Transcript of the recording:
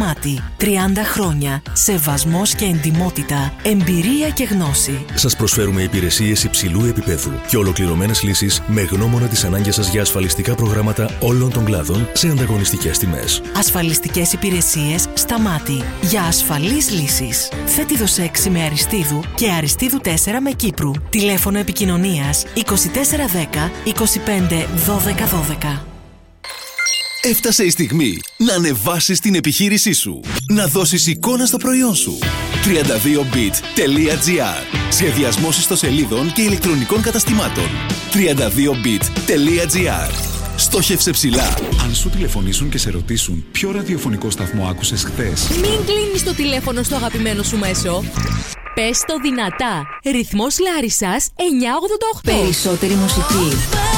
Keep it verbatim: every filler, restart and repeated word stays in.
Μάτι. τριάντα χρόνια. Σεβασμός και εντιμότητα. Εμπειρία και γνώση. Σας προσφέρουμε υπηρεσίες υψηλού επίπεδου και ολοκληρωμένες λύσεις με γνώμονα τις ανάγκες σας για ασφαλιστικά προγράμματα όλων των κλάδων σε ανταγωνιστικές τιμές. Ασφαλιστικές υπηρεσίες στα Μάτι. Για ασφαλείς λύσεις. Θέτιδος έξι με Αριστείδου και Αριστείδου τέσσερα με Κύπρου. Τηλέφωνο επικοινωνίας είκοσι τέσσερα δέκα είκοσι πέντε δώδεκα δώδεκα. Έφτασε η στιγμή να ανεβάσεις την επιχείρησή σου. Να δώσεις εικόνα στο προϊόν σου. τριάντα δύο bit τελεία τζι άρ. Σχεδιασμός ιστοσελίδων και ηλεκτρονικών καταστημάτων. τριάντα δύο bit τελεία τζι άρ. Στόχευσε ψηλά. Αν σου τηλεφωνήσουν και σε ρωτήσουν ποιο ραδιοφωνικό σταθμό άκουσες χθες, μην κλείνεις το τηλέφωνο στο αγαπημένο σου μέσο. Πες το δυνατά. Ρυθμός Λάρισσας εννιακόσια ογδόντα οκτώ. Περισσότερη μουσική.